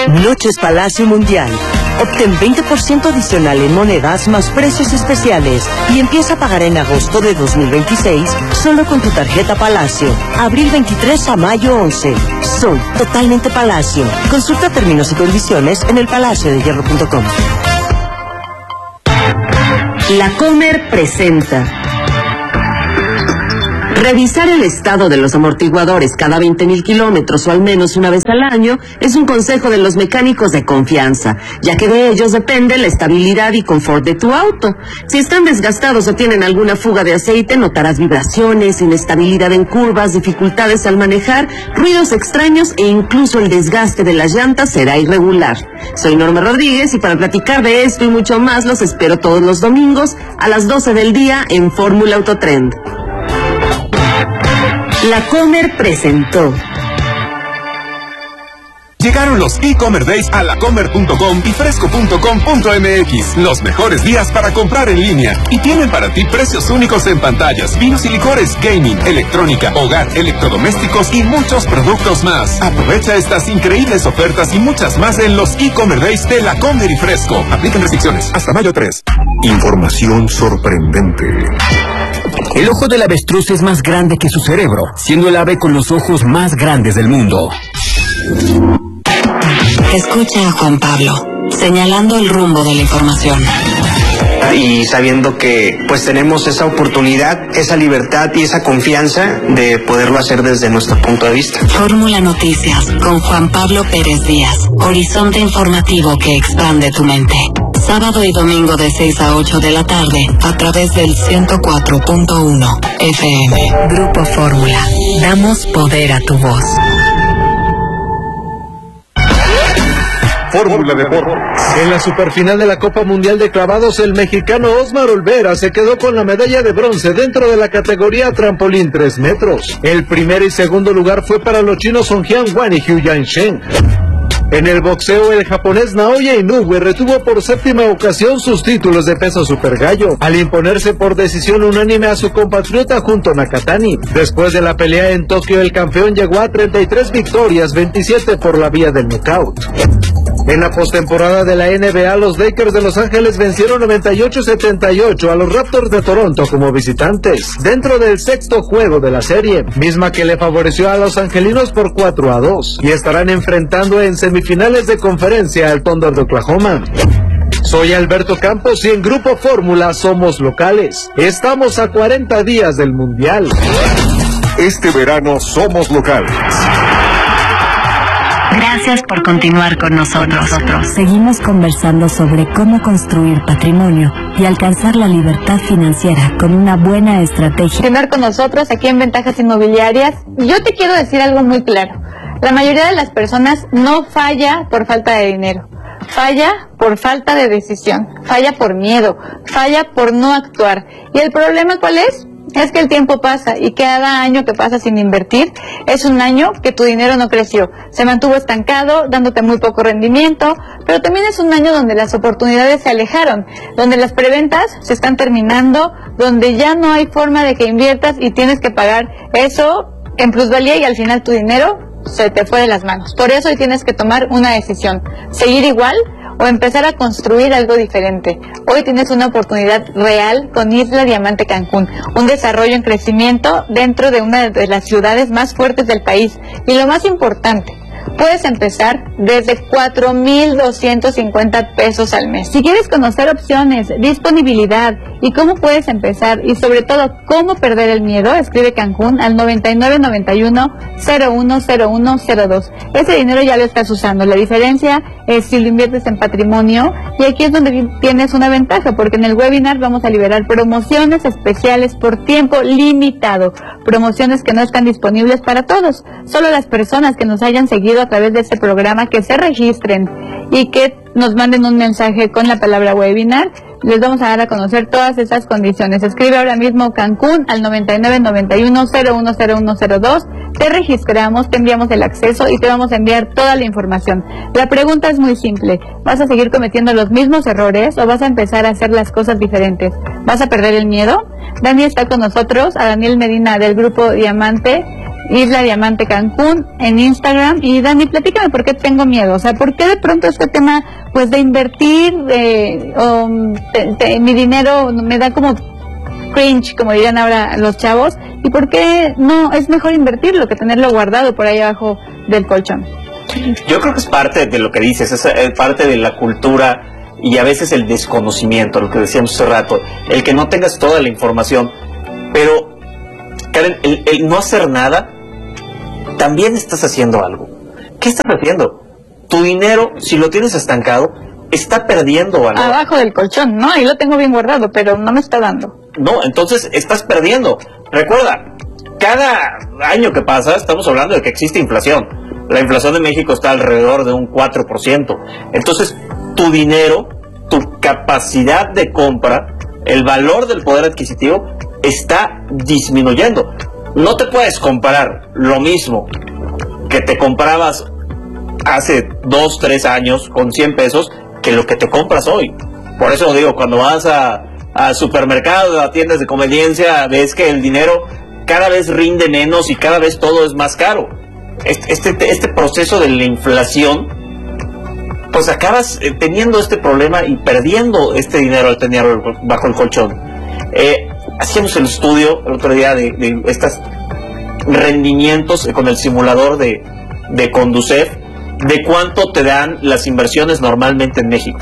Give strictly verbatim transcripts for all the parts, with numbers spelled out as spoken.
Noches Palacio Mundial. Obtén veinte por ciento adicional en monedas más precios especiales y empieza a pagar en agosto de dos mil veintiséis solo con tu tarjeta Palacio. Abril veintitrés a mayo once. Soy totalmente Palacio. Consulta términos y condiciones en el palacio de hierro punto com. La Comer presenta. Revisar el estado de los amortiguadores cada veinte mil kilómetros o al menos una vez al año es un consejo de los mecánicos de confianza, ya que de ellos depende la estabilidad y confort de tu auto. Si están desgastados o tienen alguna fuga de aceite, notarás vibraciones, inestabilidad en curvas, dificultades al manejar, ruidos extraños e incluso el desgaste de las llantas será irregular. Soy Norma Rodríguez y para platicar de esto y mucho más los espero todos los domingos a las doce del día en Fórmula Autotrend. La Comer presentó. Llegaron los e-Comer Days a lacomer punto com y fresco punto com punto m x. Los mejores días para comprar en línea. Y tienen para ti precios únicos en pantallas, vinos y licores, gaming, electrónica, hogar, electrodomésticos y muchos productos más. Aprovecha estas increíbles ofertas y muchas más en los e-Comer Days de La Comer y Fresco. Aplican restricciones hasta mayo tres. Información sorprendente. El ojo del avestruz es más grande que su cerebro, siendo el ave con los ojos más grandes del mundo. Escucha a Juan Pablo, señalando el rumbo de la información. Y sabiendo que pues tenemos esa oportunidad, esa libertad y esa confianza de poderlo hacer desde nuestro punto de vista. Fórmula Noticias con Juan Pablo Pérez Díaz. Horizonte informativo que expande tu mente. Sábado y domingo de seis a ocho de la tarde a través del ciento cuatro punto uno F M. Grupo Fórmula. Damos poder a tu voz. Fórmula Deportes. En la superfinal de la Copa Mundial de Clavados, el mexicano Osmar Olvera se quedó con la medalla de bronce dentro de la categoría trampolín tres metros. El primer y segundo lugar fue para los chinos Song Hyun Wan y Hyu Yan-shen. En el boxeo, el japonés Naoya Inoue retuvo por séptima ocasión sus títulos de peso supergallo, al imponerse por decisión unánime a su compatriota Junto Nakatani. Después de la pelea en Tokio, el campeón llegó a treinta y tres victorias, veintisiete por la vía del nocaut. En la postemporada de la N B A, los Lakers de Los Ángeles vencieron noventa y ocho a setenta y ocho a los Raptors de Toronto como visitantes, dentro del sexto juego de la serie, misma que le favoreció a los angelinos por cuatro a dos, y estarán enfrentando en semifinales de conferencia al Thunder de Oklahoma. Soy Alberto Campos y en Grupo Fórmula somos locales. Estamos a cuarenta días del Mundial. Este verano somos locales. Gracias por continuar con nosotros. Seguimos conversando sobre cómo construir patrimonio y alcanzar la libertad financiera con una buena estrategia. Continuar con nosotros aquí en Ventajas Inmobiliarias. Yo te quiero decir algo muy claro. La mayoría de las personas no falla por falta de dinero. Falla por falta de decisión. Falla por miedo. Falla por no actuar. ¿Y el problema cuál es? Es que el tiempo pasa y cada año que pasa sin invertir es un año que tu dinero no creció, se mantuvo estancado, dándote muy poco rendimiento, pero también es un año donde las oportunidades se alejaron, donde las preventas se están terminando, donde ya no hay forma de que inviertas y tienes que pagar eso en plusvalía y al final tu dinero se te fue de las manos. Por eso hoy tienes que tomar una decisión, seguir igual o empezar a construir algo diferente. Hoy tienes una oportunidad real con Isla Diamante Cancún, un desarrollo en crecimiento dentro de una de las ciudades más fuertes del país. Y lo más importante, puedes empezar desde cuatro mil doscientos cincuenta pesos al mes. Si quieres conocer opciones, disponibilidad y cómo puedes empezar y sobre todo cómo perder el miedo, escribe Cancún al noventa y nueve noventa y uno cero uno cero uno cero dos. Ese dinero ya lo estás usando. La diferencia es si lo inviertes en patrimonio, y aquí es donde tienes una ventaja, porque en el webinar vamos a liberar promociones especiales por tiempo limitado, promociones que no están disponibles para todos, solo las personas que nos hayan seguido a través de este programa, que se registren y que nos manden un mensaje con la palabra webinar, les vamos a dar a conocer todas esas condiciones. Escribe ahora mismo Cancún al noventa y nueve noventa y uno cero uno cero uno cero dos, te registramos, te enviamos el acceso y te vamos a enviar toda la información. La pregunta es muy simple: ¿vas a seguir cometiendo los mismos errores o vas a empezar a hacer las cosas diferentes? ¿Vas a perder el miedo? Dani está con nosotros, a Daniel Medina del Grupo Diamante. Isla Diamante Cancún en Instagram. Y Dani, platícame por qué tengo miedo, o sea, por qué de pronto este tema pues de invertir eh, um, te, te, mi dinero me da como cringe, como dirían ahora los chavos, y por qué no es mejor invertirlo que tenerlo guardado por ahí abajo del colchón. Yo creo que es parte de lo que dices, es parte de la cultura y a veces el desconocimiento, lo que decíamos hace rato, el que no tengas toda la información, pero Karen, el, el no hacer nada, también estás haciendo algo. ¿Qué estás haciendo? Tu dinero, si lo tienes estancado, está perdiendo valor. Abajo del colchón, no, ahí lo tengo bien guardado, pero no me está dando. No, entonces estás perdiendo. Recuerda, cada año que pasa estamos hablando de que existe inflación. La inflación de México está alrededor de un cuatro por ciento. Entonces, tu dinero, tu capacidad de compra, el valor del poder adquisitivo está disminuyendo. No te puedes comparar lo mismo que te comprabas hace dos, tres años con cien pesos que lo que te compras hoy. Por eso digo, cuando vas a, a supermercados, a tiendas de conveniencia, ves que el dinero cada vez rinde menos y cada vez todo es más caro. Este, este, este proceso de la inflación, pues acabas eh, teniendo este problema y perdiendo este dinero al tenerlo bajo el colchón. Eh, hacíamos el estudio el otro día de, de estos rendimientos con el simulador de, de Conducef, de cuánto te dan las inversiones normalmente en México.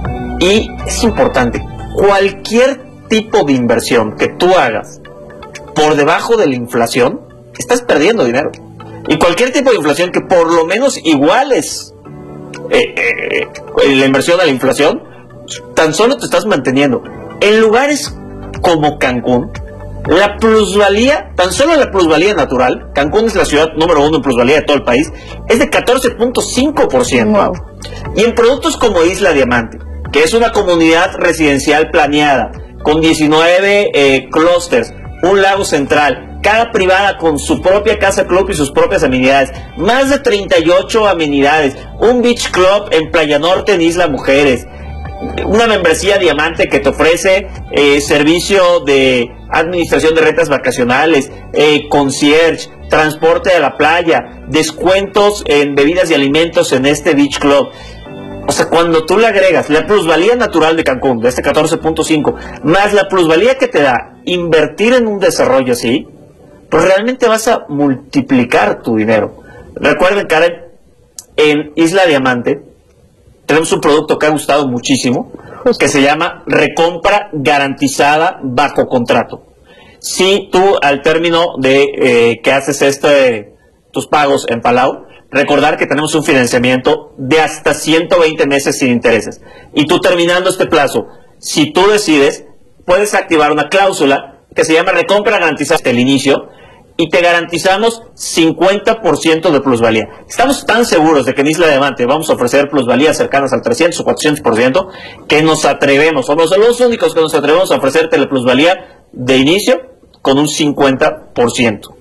Y es importante, cualquier tipo de inversión que tú hagas por debajo de la inflación, estás perdiendo dinero. Y cualquier tipo de inflación que por lo menos iguales eh, eh, la inversión a la inflación, tan solo te estás manteniendo. En lugares como Cancún, la plusvalía, tan solo la plusvalía natural, Cancún es la ciudad número uno en plusvalía de todo el país, es de catorce punto cinco por ciento. Wow. Y en productos como Isla Diamante, que es una comunidad residencial planeada, con diecinueve eh, clústeres, un lago central, cada privada con su propia casa club y sus propias amenidades, más de treinta y ocho amenidades, un beach club en Playa Norte en Isla Mujeres, una membresía diamante que te ofrece eh, servicio de administración de rentas vacacionales, eh, concierge, transporte a la playa, descuentos en bebidas y alimentos en este beach club. O sea, cuando tú le agregas la plusvalía natural de Cancún, de este catorce punto cinco, más la plusvalía que te da invertir en un desarrollo así, pues realmente vas a multiplicar tu dinero. Recuerden, Karen, en Isla Diamante tenemos un producto que ha gustado muchísimo, que se llama recompra garantizada bajo contrato. Si tú al término de eh, que haces este tus pagos en Palau, recordar que tenemos un financiamiento de hasta ciento veinte meses sin intereses. Y tú terminando este plazo, si tú decides, puedes activar una cláusula que se llama recompra garantizada hasta el inicio, y te garantizamos cincuenta por ciento de plusvalía. Estamos tan seguros de que en Isla Diamante vamos a ofrecer plusvalías cercanas al trescientos o cuatrocientos por ciento que nos atrevemos, somos los únicos que nos atrevemos a ofrecerte la plusvalía de inicio con un cincuenta por ciento.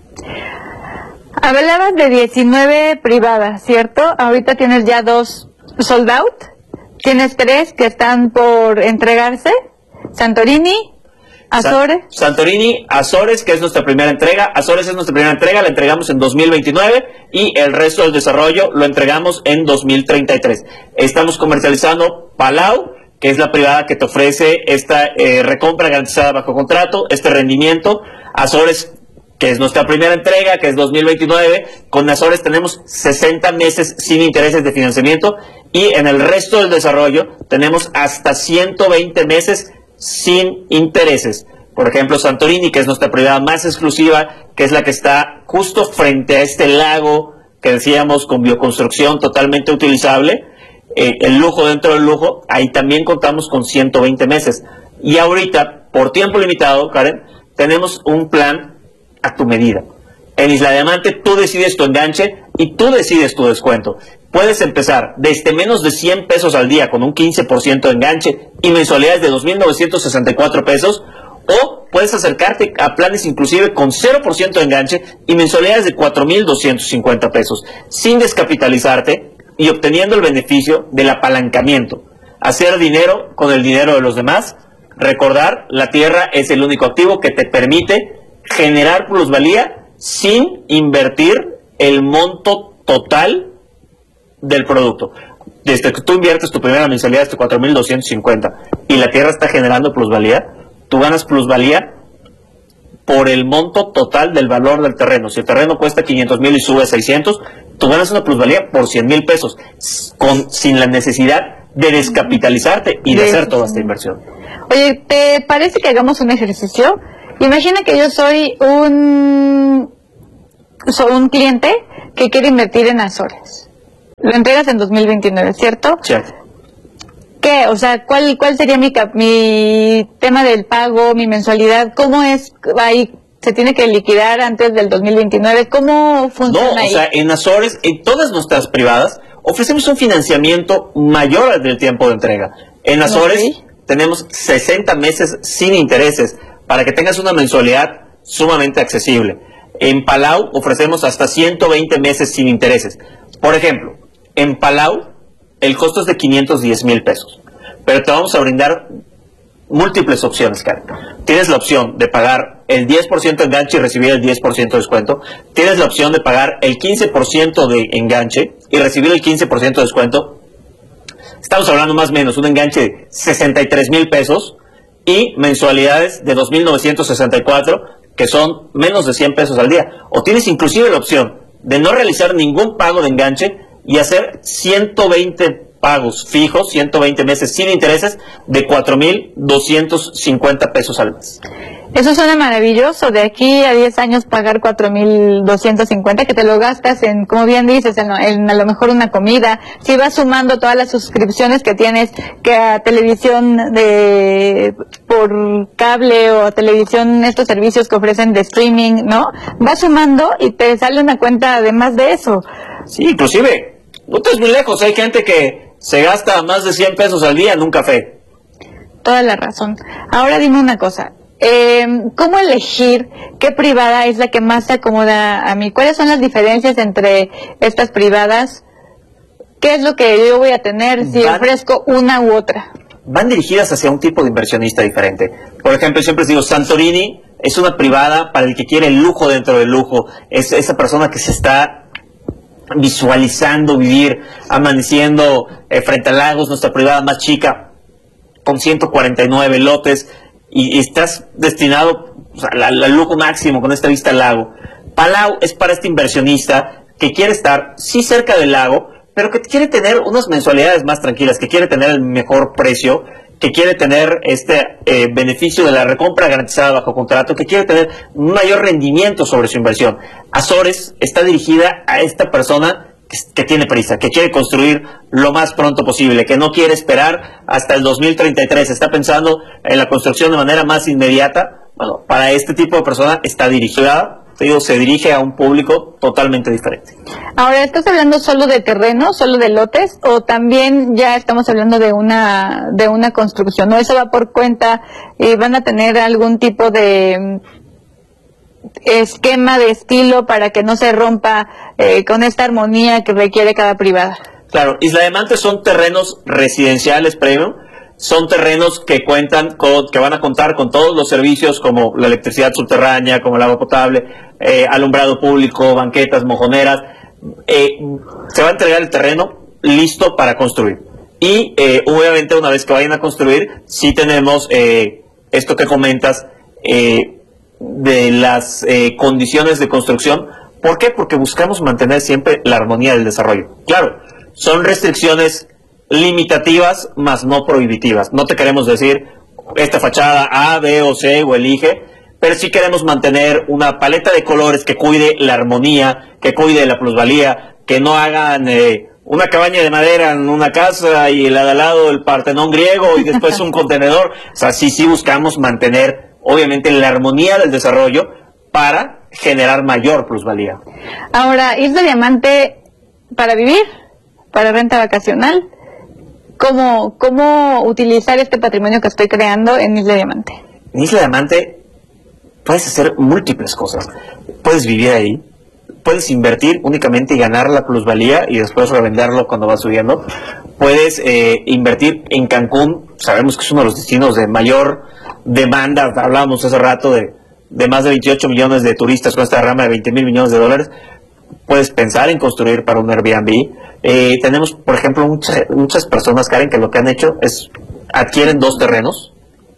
Hablabas de diecinueve privadas, ¿cierto? Ahorita tienes ya dos sold out, tienes tres que están por entregarse, Santorini, Azores. San, Santorini, Azores, que es nuestra primera entrega. Azores es nuestra primera entrega, la entregamos en dos mil veintinueve y el resto del desarrollo lo entregamos en dos mil treinta y tres. Estamos comercializando Palau, que es la privada que te ofrece esta eh, recompra garantizada bajo contrato, este rendimiento. Azores, que es nuestra primera entrega, que es dos mil veintinueve. Con Azores tenemos sesenta meses sin intereses de financiamiento y en el resto del desarrollo tenemos hasta ciento veinte meses sin intereses. Por ejemplo, Santorini, que es nuestra privada más exclusiva, que es la que está justo frente a este lago que decíamos con bioconstrucción totalmente utilizable, eh, el lujo dentro del lujo, ahí también contamos con ciento veinte meses. Y ahorita, por tiempo limitado, Karen, tenemos un plan a tu medida. En Isla Diamante tú decides tu enganche y tú decides tu descuento. Puedes empezar desde menos de cien pesos al día con un quince por ciento de enganche y mensualidades de dos mil novecientos sesenta y cuatro pesos, o puedes acercarte a planes inclusive con cero por ciento de enganche y mensualidades de cuatro mil doscientos cincuenta pesos, sin descapitalizarte y obteniendo el beneficio del apalancamiento. Hacer dinero con el dinero de los demás. Recordar, la tierra es el único activo que te permite generar plusvalía sin invertir el monto total del producto. Desde que tú inviertes tu primera mensualidad de cuatro mil doscientos cincuenta y la tierra está generando plusvalía, tú ganas plusvalía por el monto total del valor del terreno. Si el terreno cuesta quinientos mil y sube a seiscientos, tú ganas una plusvalía por cien mil pesos, con, sin la necesidad de descapitalizarte y de hacer toda esta inversión. Oye, ¿te parece que hagamos un ejercicio? Imagina que yo soy un, soy un cliente que quiere invertir en Azores. Lo entregas en dos mil veintinueve, ¿cierto? Sí. ¿Qué? O sea, ¿cuál, cuál sería mi, cap mi tema del pago, mi mensualidad? ¿Cómo es ahí? ¿Se tiene que liquidar antes del dos mil veintinueve? ¿Cómo funciona No, ahí? o sea, en Azores, en todas nuestras privadas, ofrecemos un financiamiento mayor al del tiempo de entrega. En Azores okay. tenemos sesenta meses sin intereses para que tengas una mensualidad sumamente accesible. En Palau ofrecemos hasta ciento veinte meses sin intereses. Por ejemplo, en Palau el costo es de quinientos diez mil pesos, pero te vamos a brindar múltiples opciones, Karen. Tienes la opción de pagar el diez por ciento de enganche y recibir el diez por ciento de descuento. Tienes la opción de pagar el quince por ciento de enganche y recibir el quince por ciento de descuento. Estamos hablando más o menos un enganche de sesenta y tres mil pesos y mensualidades de dos mil novecientos sesenta y cuatro, que son menos de cien pesos al día. O tienes inclusive la opción de no realizar ningún pago de enganche y hacer ciento veinte pagos fijos, ciento veinte meses sin intereses, de cuatro mil doscientos cincuenta pesos al mes. Eso suena maravilloso. De aquí a diez años pagar cuatro mil doscientos cincuenta, que te lo gastas en, como bien dices, en, en a lo mejor una comida. Si vas sumando todas las suscripciones que tienes, que a televisión de por cable o a televisión, estos servicios que ofrecen de streaming, ¿no? Vas sumando y te sale una cuenta además de eso. Sí, inclusive, no te es muy lejos. Hay gente que se gasta más de cien pesos al día en un café. Toda la razón. Ahora dime una cosa. Eh, ¿Cómo elegir qué privada es la que más se acomoda a mí? ¿Cuáles son las diferencias entre estas privadas? ¿Qué es lo que yo voy a tener si van, ofrezco una u otra? Van dirigidas hacia un tipo de inversionista diferente. Por ejemplo, siempre les digo, Santorini es una privada para el que quiere el lujo dentro del lujo. Es esa persona que se está visualizando vivir amaneciendo eh, frente a lagos, nuestra privada más chica, con ciento cuarenta y nueve lotes. Y estás destinado al, al lujo máximo con esta vista al lago. Palau es para este inversionista que quiere estar, sí, cerca del lago, pero que quiere tener unas mensualidades más tranquilas, que quiere tener el mejor precio, que quiere tener este eh, beneficio de la recompra garantizada bajo contrato, que quiere tener un mayor rendimiento sobre su inversión. Azores está dirigida a esta persona que tiene prisa, que quiere construir lo más pronto posible, que no quiere esperar hasta el dos mil treinta y tres, está pensando en la construcción de manera más inmediata. Bueno, para este tipo de persona está dirigida, te digo, se dirige a un público totalmente diferente. Ahora, ¿estás hablando solo de terreno, solo de lotes, o también ya estamos hablando de una de una construcción? ¿No? Eso va por cuenta y van a tener algún tipo de esquema, de estilo, para que no se rompa eh, con esta armonía que requiere cada privada. Claro, Isla Diamante son terrenos residenciales premium, son terrenos que cuentan con, que van a contar con todos los servicios como la electricidad subterránea, como el agua potable, eh, alumbrado público, banquetas, mojoneras. Eh, se va a entregar el terreno listo para construir. Y eh, obviamente una vez que vayan a construir, sí tenemos eh, esto que comentas, eh, de las eh, condiciones de construcción. ¿Por qué? Porque buscamos mantener siempre la armonía del desarrollo. Claro, son restricciones limitativas, más no prohibitivas. No te queremos decir esta fachada A, B o C o elige, pero sí queremos mantener una paleta de colores que cuide la armonía, que cuide la plusvalía, que no hagan eh, una cabaña de madera en una casa y la de al lado el Partenón griego y después un contenedor. O sea, sí, sí buscamos mantener obviamente la armonía del desarrollo para generar mayor plusvalía. Ahora, Isla Diamante, para vivir, para renta vacacional, ¿cómo, cómo utilizar este patrimonio que estoy creando en Isla Diamante? En Isla Diamante puedes hacer múltiples cosas. Puedes vivir ahí, puedes invertir únicamente y ganar la plusvalía y después revenderlo cuando va subiendo. Puedes eh, invertir en Cancún, sabemos que es uno de los destinos de mayor demanda. Hablábamos hace rato de, de más de veintiocho millones de turistas con esta derrama de veinte mil millones de dólares, puedes pensar en construir para un Airbnb. Eh, tenemos, por ejemplo, muchas, muchas personas, Karen, que lo que han hecho es adquieren dos terrenos.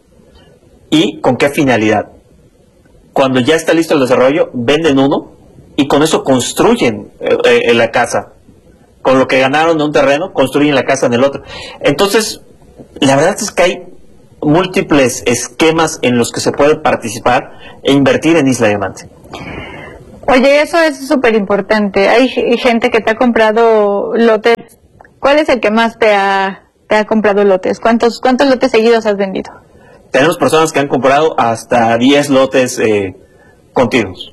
¿Y con qué finalidad? Cuando ya está listo el desarrollo, venden uno y con eso construyen eh, eh, la casa. Con lo que ganaron de un terreno, construyen la casa en el otro. Entonces, la verdad es que hay múltiples esquemas en los que se puede participar e invertir en Isla Diamante. Oye, eso es súper importante. Hay gente que te ha comprado lotes. ¿Cuál es el que más te ha, te ha comprado lotes? ¿Cuántos, cuántos lotes seguidos has vendido? Tenemos personas que han comprado hasta diez lotes eh, continuos.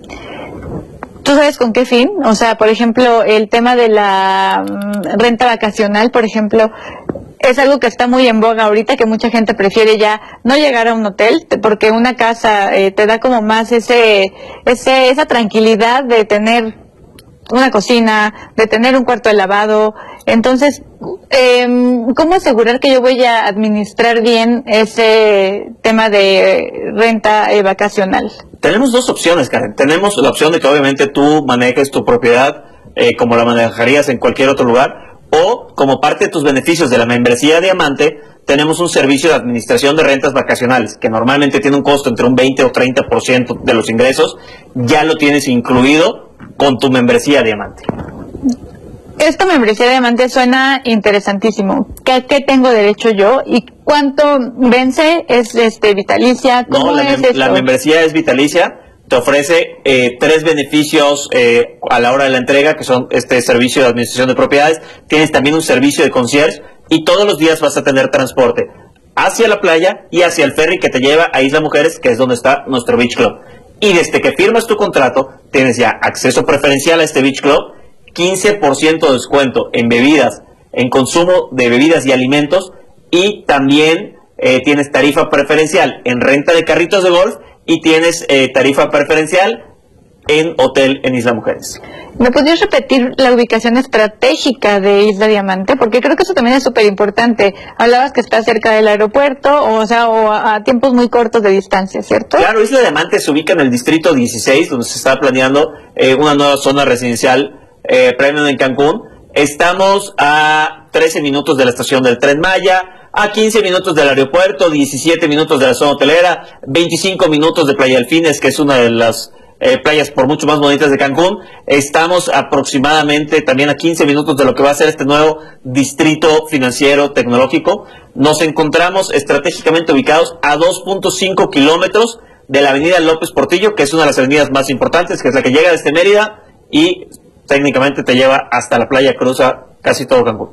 ¿Tú sabes con qué fin? O sea, por ejemplo, el tema de la um, renta vacacional, por ejemplo, es algo que está muy en boga ahorita, que mucha gente prefiere ya no llegar a un hotel, porque una casa eh, te da como más ese, ese, esa tranquilidad de tener una cocina, de tener un cuarto de lavado. Entonces, eh, ¿cómo asegurar que yo voy a administrar bien ese tema de renta eh, vacacional? Tenemos dos opciones, Karen. Tenemos la opción de que obviamente tú manejes tu propiedad eh, como la manejarías en cualquier otro lugar, o como parte de tus beneficios de la membresía Diamante, tenemos un servicio de administración de rentas vacacionales, que normalmente tiene un costo entre un veinte o treinta por ciento de los ingresos, ya lo tienes incluido con tu membresía Diamante. Esta membresía Diamante suena interesantísimo. ¿Qué, qué tengo derecho yo? ¿Y cuánto vence? ¿Es este vitalicia? ¿Cómo no, la, es mem esto? la membresía es vitalicia. Te ofrece eh, tres beneficios eh, a la hora de la entrega, que son este servicio de administración de propiedades. Tienes también un servicio de concierge y todos los días vas a tener transporte hacia la playa y hacia el ferry que te lleva a Isla Mujeres, que es donde está nuestro Beach Club. Y desde que firmas tu contrato, tienes ya acceso preferencial a este Beach Club, quince por ciento de descuento en bebidas, en consumo de bebidas y alimentos, y también eh, tienes tarifa preferencial en renta de carritos de golf, y tienes eh, tarifa preferencial en hotel en Isla Mujeres. ¿Me podrías repetir la ubicación estratégica de Isla Diamante? Porque creo que eso también es súper importante. Hablabas que está cerca del aeropuerto, o, o sea, o a, a tiempos muy cortos de distancia, ¿cierto? Claro, Isla Diamante se ubica en el distrito dieciséis, donde se está planeando eh, una nueva zona residencial eh, premium en Cancún. Estamos a trece minutos de la estación del Tren Maya, a quince minutos del aeropuerto, diecisiete minutos de la zona hotelera, veinticinco minutos de Playa Delfines, que es una de las eh, playas por mucho más bonitas de Cancún. Estamos aproximadamente también a quince minutos de lo que va a ser este nuevo distrito financiero tecnológico. Nos encontramos estratégicamente ubicados a dos punto cinco kilómetros de la avenida López Portillo, que es una de las avenidas más importantes, que es la que llega desde Mérida y técnicamente te lleva hasta la playa, cruza casi todo Cancún.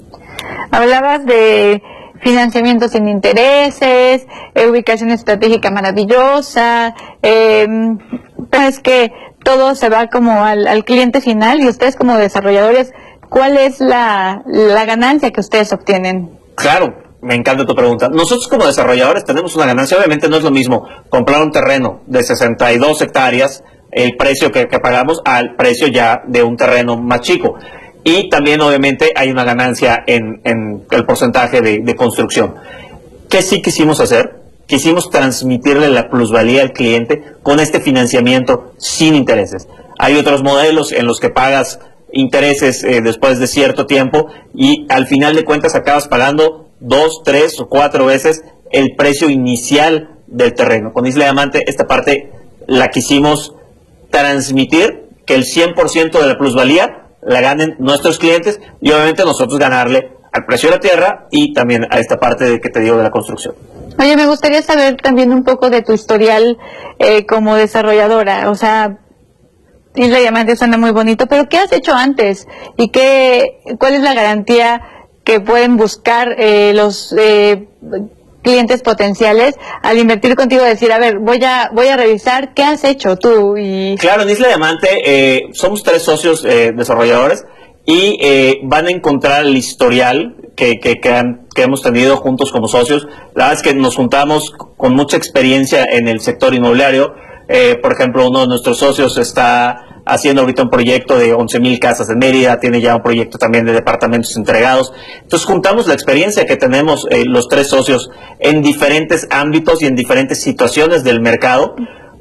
Hablabas de financiamiento sin intereses, eh, ubicación estratégica maravillosa, eh, es que todo se va como al, al cliente final, y ustedes como desarrolladores, ¿cuál es la, la ganancia que ustedes obtienen? Claro, me encanta tu pregunta. Nosotros como desarrolladores tenemos una ganancia. Obviamente no es lo mismo comprar un terreno de sesenta y dos hectáreas, el precio que, que pagamos, al precio ya de un terreno más chico. Y también obviamente hay una ganancia en, en el porcentaje de, de construcción. ¿Qué sí quisimos hacer? Quisimos transmitirle la plusvalía al cliente con este financiamiento sin intereses. Hay otros modelos en los que pagas intereses eh, después de cierto tiempo y al final de cuentas acabas pagando dos, tres o cuatro veces el precio inicial del terreno. Con Isla Diamante esta parte la quisimos transmitir, que el cien por ciento de la plusvalía la ganen nuestros clientes y obviamente nosotros ganarle al precio de la tierra y también a esta parte de que te digo de la construcción. Oye, me gustaría saber también un poco de tu historial eh, como desarrolladora. O sea, Isla Diamante suena muy bonito, pero ¿qué has hecho antes? ¿Y qué, cuál es la garantía que pueden buscar eh, los eh, clientes potenciales al invertir contigo? Decir, a ver, voy a voy a revisar qué has hecho tú. Y claro, en Isla Diamante eh, somos tres socios eh, desarrolladores y eh, van a encontrar el historial que, que, que, han, que hemos tenido juntos como socios. La verdad es que nos juntamos con mucha experiencia en el sector inmobiliario. Eh, por ejemplo, uno de nuestros socios está haciendo ahorita un proyecto de once mil casas en Mérida, tiene ya un proyecto también de departamentos entregados. Entonces juntamos la experiencia que tenemos eh, los tres socios en diferentes ámbitos y en diferentes situaciones del mercado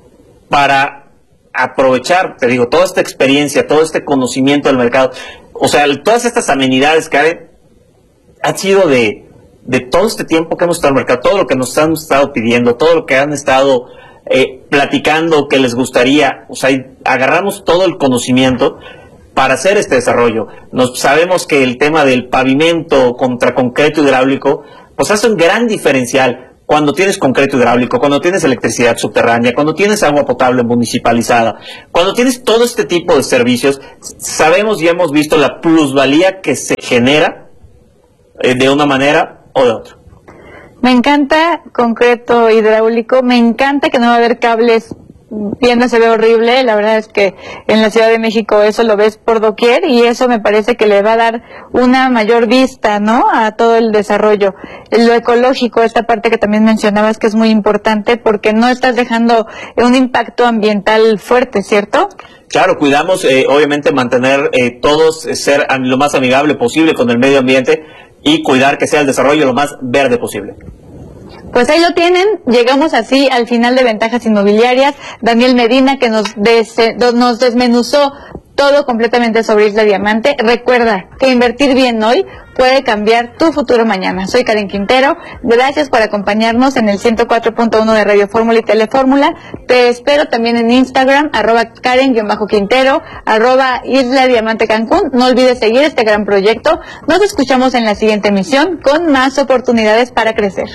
para aprovechar, te digo, toda esta experiencia, todo este conocimiento del mercado. O sea, todas estas amenidades que hay, han sido de, de todo este tiempo que hemos estado en el mercado, todo lo que nos han estado pidiendo, todo lo que han estado eh, platicando que les gustaría. O sea, agarramos todo el conocimiento para hacer este desarrollo. Nos sabemos que el tema del pavimento contra concreto hidráulico, pues hace un gran diferencial cuando tienes concreto hidráulico, cuando tienes electricidad subterránea, cuando tienes agua potable municipalizada, cuando tienes todo este tipo de servicios. Sabemos y hemos visto la plusvalía que se genera eh, de una manera o de otra. Me encanta concreto hidráulico, me encanta que no va a haber cables viendo, se ve horrible. La verdad es que en la Ciudad de México eso lo ves por doquier y eso me parece que le va a dar una mayor vista, ¿no?, a todo el desarrollo. Lo ecológico, esta parte que también mencionabas que es muy importante porque no estás dejando un impacto ambiental fuerte, ¿cierto? Claro, cuidamos eh, obviamente mantener eh, todos, eh, ser lo más amigable posible con el medio ambiente y cuidar que sea el desarrollo lo más verde posible. Pues ahí lo tienen, llegamos así al final de Ventajas Inmobiliarias. Daniel Medina, que nos, des, nos desmenuzó todo completamente sobre Isla Diamante. Recuerda que invertir bien hoy puede cambiar tu futuro mañana. Soy Karen Quintero, gracias por acompañarnos en el ciento cuatro punto uno de Radio Fórmula y Telefórmula. Te espero también en Instagram, arroba Karen-Quintero, arroba Isla Diamante Cancún. No olvides seguir este gran proyecto. Nos escuchamos en la siguiente emisión con más oportunidades para crecer.